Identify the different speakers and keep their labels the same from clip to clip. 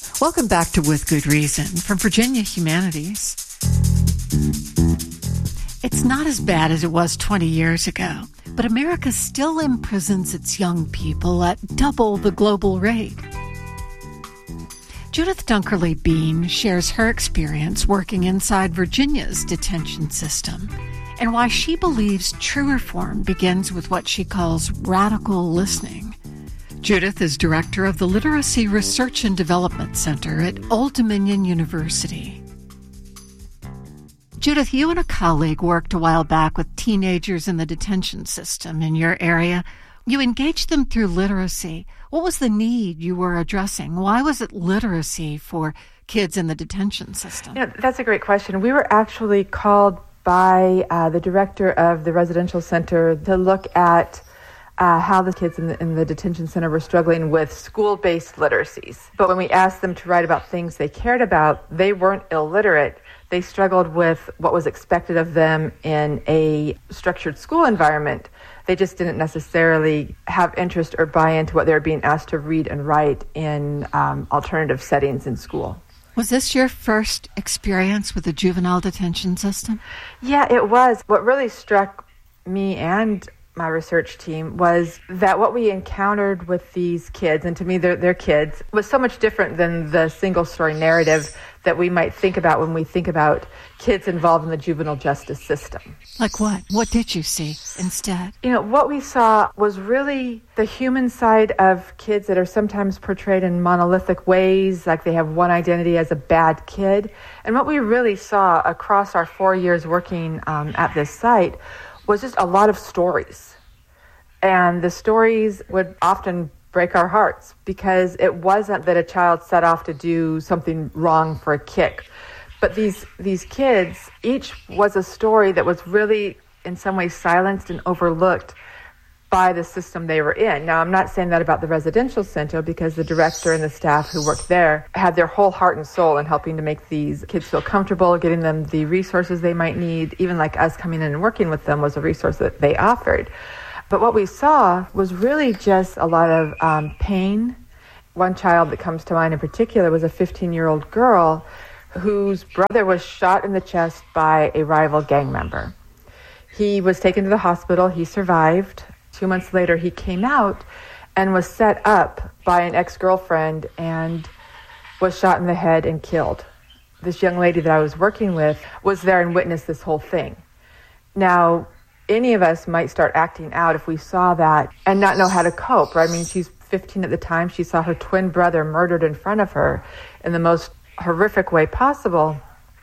Speaker 1: Welcome back to With Good Reason from Virginia Humanities. It's not as bad as it was 20 years ago, but America still imprisons its young people at double the global rate. Judith Dunkerley Bean shares her experience working inside Virginia's detention system and why she believes true reform begins with what she calls radical listening. Judith is director of the Literacy Research and Development Center at Old Dominion University. Judith, you and a colleague worked a while back with teenagers in the detention system in your area. You engaged them through literacy. What was the need you were addressing? Why was it literacy for kids in the detention system?
Speaker 2: That's a great question. We were actually called by the director of the residential center to look at how the kids in the detention center were struggling with school-based literacies. But when we asked them to write about things they cared about, they weren't illiterate. They struggled with what was expected of them in a structured school environment. They just didn't necessarily have interest or buy into what they were being asked to read and write in alternative settings in school.
Speaker 1: Was this your first experience with the juvenile detention system?
Speaker 2: Yeah, it was. What really struck me and my research team was that what we encountered with these kids, and to me they're kids, was so much different than the single story narrative that we might think about when we think about kids involved in the juvenile justice system.
Speaker 1: Like what? What did you see instead?
Speaker 2: What we saw was really the human side of kids that are sometimes portrayed in monolithic ways, like they have one identity as a bad kid. And what we really saw across our 4 years working at this site was just a lot of stories. And the stories would often break our hearts because it wasn't that a child set off to do something wrong for a kick. But these kids, each was a story that was really in some ways silenced and overlooked by the system they were in. Now, I'm not saying that about the residential center because the director and the staff who worked there had their whole heart and soul in helping to make these kids feel comfortable, getting them the resources they might need. Even like us coming in and working with them was a resource that they offered. But what we saw was really just a lot of pain. One child that comes to mind in particular was a 15-year-old girl whose brother was shot in the chest by a rival gang member. He was taken to the hospital. He survived. 2 months later, he came out and was set up by an ex-girlfriend and was shot in the head and killed. This young lady that I was working with was there and witnessed this whole thing. Now, any of us might start acting out if we saw that and not know how to cope, right? I mean, she's 15 at the time. She saw her twin brother murdered in front of her in the most horrific way possible.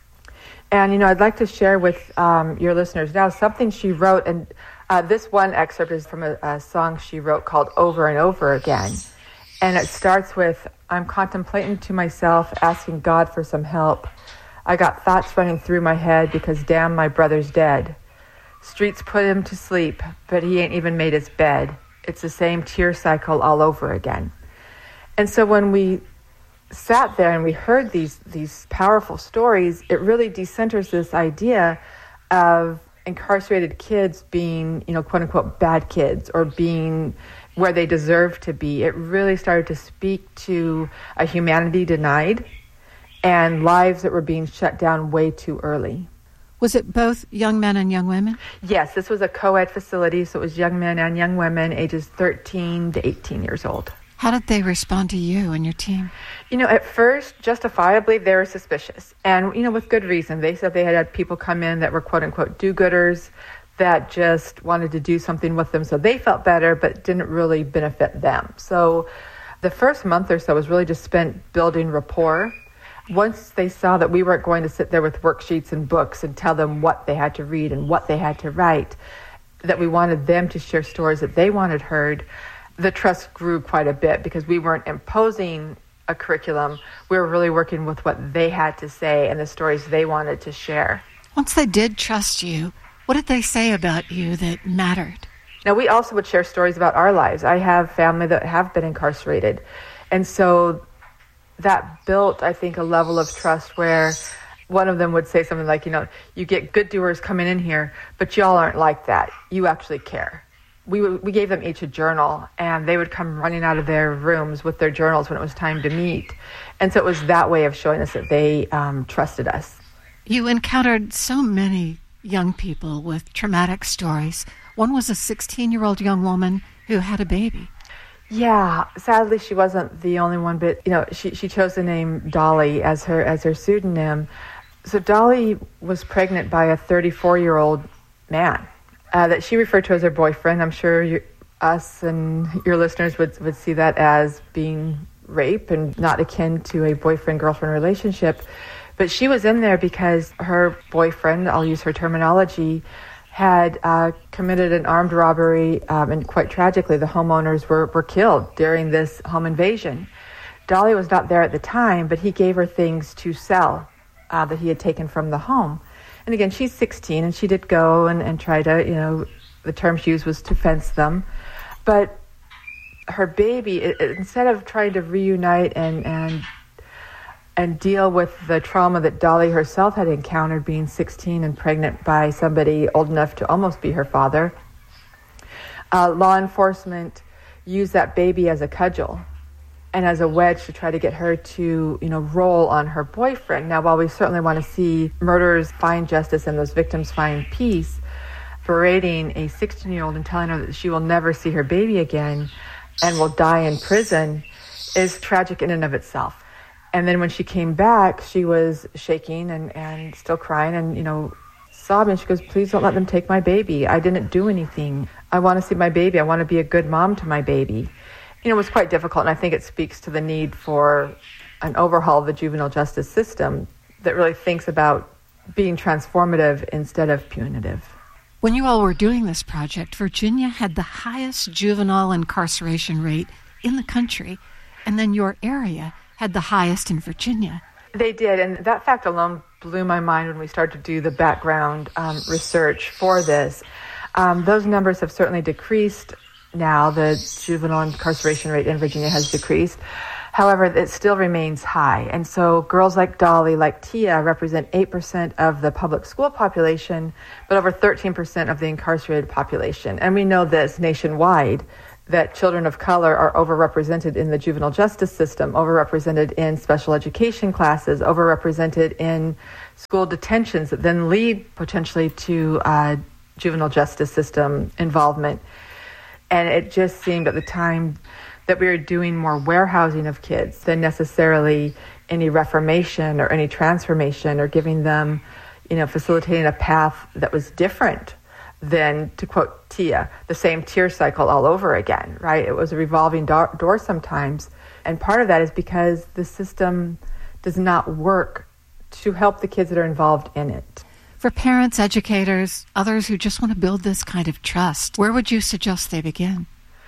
Speaker 2: And, I'd like to share with your listeners now something she wrote. And this one excerpt is from a song she wrote called Over and Over Again. And it starts with, I'm contemplating to myself, asking God for some help. I got thoughts running through my head because damn, my brother's dead. Streets put him to sleep, but he ain't even made his bed. It's the same tear cycle all over again. And so when we sat there and we heard these powerful stories, it really decenters this idea of incarcerated kids being, quote unquote, bad kids or being where they deserve to be. It really started to speak to a humanity denied and lives that were being shut down way too early.
Speaker 1: Was it both young men and young women?
Speaker 2: Yes, this was a co-ed facility, so it was young men and young women ages 13 to 18 years old.
Speaker 1: How did they respond to you and your team?
Speaker 2: At first, justifiably, they were suspicious. And, with good reason. They said they had people come in that were, quote-unquote, do-gooders that just wanted to do something with them so they felt better, but didn't really benefit them. So the first month or so was really just spent building rapport. Once they saw that we weren't going to sit there with worksheets and books and tell them what they had to read and what they had to write, that we wanted them to share stories that they wanted heard, the trust grew quite a bit because we weren't imposing a curriculum. We were really working with what they had to say and the stories they wanted to share.
Speaker 1: Once they did trust you, what did they say about you that mattered?
Speaker 2: Now, we also would share stories about our lives. I have family that have been incarcerated. And so that built, I think, a level of trust where one of them would say something like, you get good doers coming in here, but y'all aren't like that. You actually care. we gave them each a journal, and they would come running out of their rooms with their journals when it was time to meet. And so it was that way of showing us that they trusted us.
Speaker 1: You encountered so many young people with traumatic stories. One was a 16-year-old young woman who had a baby.
Speaker 2: Yeah, sadly she wasn't the only one, but she chose the name Dolly as her pseudonym. So Dolly was pregnant by a 34-year-old man that she referred to as her boyfriend. I'm sure us and your listeners would see that as being rape and not akin to a boyfriend-girlfriend relationship. But she was in there because her boyfriend, I'll use her terminology, had committed an armed robbery, and quite tragically, the homeowners were killed during this home invasion. Dolly was not there at the time, but he gave her things to sell that he had taken from the home. And again, she's 16, and she did go and try to, the term she used was to fence them. But her baby, instead of trying to reunite and deal with the trauma that Dolly herself had encountered being 16 and pregnant by somebody old enough to almost be her father, law enforcement used that baby as a cudgel and as a wedge to try to get her to, roll on her boyfriend. Now, while we certainly want to see murderers find justice and those victims find peace, berating a 16-year-old and telling her that she will never see her baby again and will die in prison is tragic in and of itself. And then when she came back, she was shaking and still crying and, sobbing. She goes, "Please don't let them take my baby. I didn't do anything. I want to see my baby. I want to be a good mom to my baby." It was quite difficult, and I think it speaks to the need for an overhaul of the juvenile justice system that really thinks about being transformative instead of punitive.
Speaker 1: When you all were doing this project, Virginia had the highest juvenile incarceration rate in the country, and then your area had the highest in Virginia.
Speaker 2: They did, and that fact alone blew my mind when we started to do the background research for this. Those numbers have certainly decreased now. The juvenile incarceration rate in Virginia has decreased. However, it still remains high. And so girls like Dolly, like Tia, represent 8% of the public school population, but over 13% of the incarcerated population. And we know this nationwide, that children of color are overrepresented in the juvenile justice system, overrepresented in special education classes, overrepresented in school detentions that then lead potentially to juvenile justice system involvement. And it just seemed at the time that we were doing more warehousing of kids than necessarily any reformation or any transformation or giving them, facilitating a path that was different than, to quote Tia, the same tear cycle all over again, right? It was a revolving door sometimes. And part of that is because the system does not work to help the kids that are involved in it.
Speaker 1: For parents, educators, others who just want to build this kind of trust, where would you suggest they begin?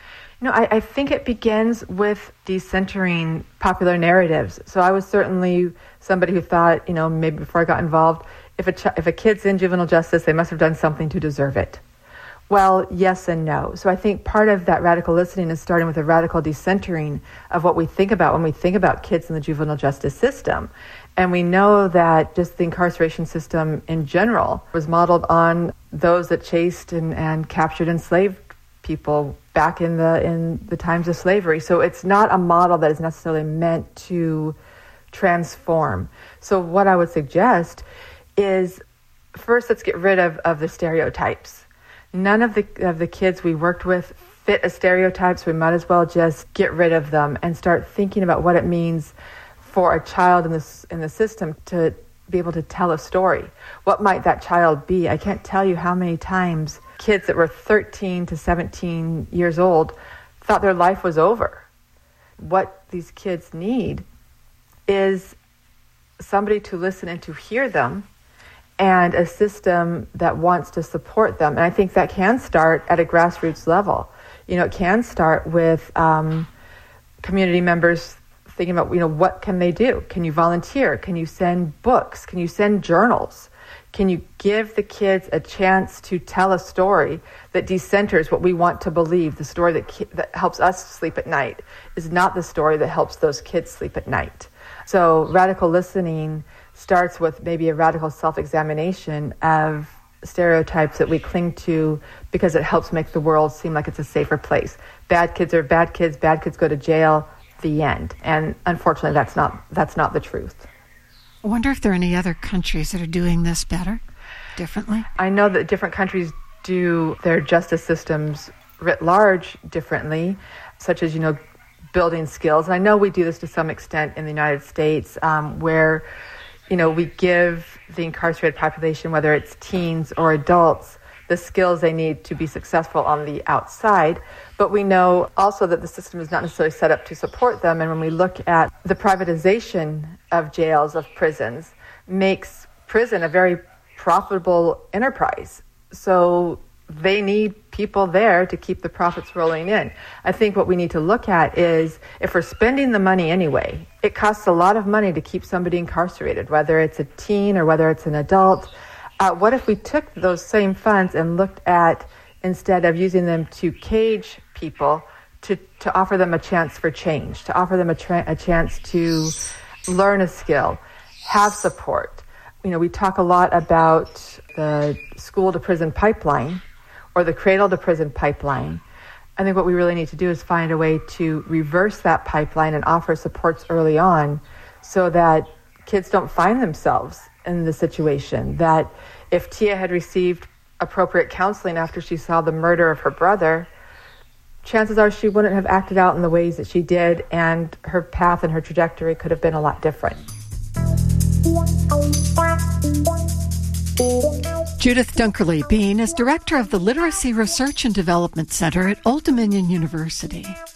Speaker 2: I think it begins with decentering popular narratives. So I was certainly somebody who thought, maybe before I got involved, if a kid's in juvenile justice, they must have done something to deserve it. Well, yes and no. So I think part of that radical listening is starting with a radical decentering of what we think about when we think about kids in the juvenile justice system. And we know that just the incarceration system in general was modeled on those that chased and captured enslaved people back in the times of slavery. So it's not a model that is necessarily meant to transform. So what I would suggest is, first, let's get rid of the stereotypes. None of the kids we worked with fit a stereotype, so we might as well just get rid of them and start thinking about what it means for a child in the system to be able to tell a story. What might that child be? I can't tell you how many times kids that were 13 to 17 years old thought their life was over. What these kids need is somebody to listen and to hear them, and a system that wants to support them. And I think that can start at a grassroots level. It can start with community members thinking about, what can they do? Can you volunteer? Can you send books? Can you send journals? Can you give the kids a chance to tell a story that decenters what we want to believe? The story that helps us sleep at night is not the story that helps those kids sleep at night. So radical listening starts with maybe a radical self-examination of stereotypes that we cling to because it helps make the world seem like it's a safer place. Bad kids are bad kids go to jail, the end. And unfortunately, that's not the truth.
Speaker 1: I wonder if there are any other countries that are doing this better, differently?
Speaker 2: I know that different countries do their justice systems writ large differently, such as, building skills. And I know we do this to some extent in the United States, where, we give the incarcerated population, whether it's teens or adults, the skills they need to be successful on the outside. But we know also that the system is not necessarily set up to support them. And when we look at the privatization of jails, of prisons, makes prison a very profitable enterprise. So they need people there to keep the profits rolling in. I think what we need to look at is, if we're spending the money anyway, it costs a lot of money to keep somebody incarcerated, whether it's a teen or whether it's an adult. What if we took those same funds and looked at, instead of using them to cage people, to offer them a chance for change, to offer them a chance to learn a skill, have support. We talk a lot about the school to prison pipeline or the cradle to prison pipeline. I think what we really need to do is find a way to reverse that pipeline and offer supports early on so that kids don't find themselves in the situation that if Tia had received appropriate counseling after she saw the murder of her brother, chances are she wouldn't have acted out in the ways that she did, and her path and her trajectory could have been a lot different.
Speaker 1: Judith Dunkerley Bean is director of the Literacy Research and Development Center at Old Dominion University.